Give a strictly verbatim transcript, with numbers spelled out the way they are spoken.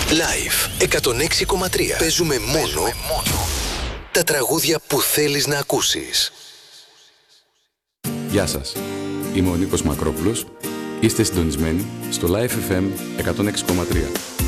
Live εκατόν έξι κόμμα τρία. Παίζουμε μόνο τα τραγούδια που θέλεις να ακούσεις. Γεια σας. Είμαι ο Νίκος Μακρόπουλος. Είστε συντονισμένοι στο Live εφ εμ εκατόν έξι κόμμα τρία.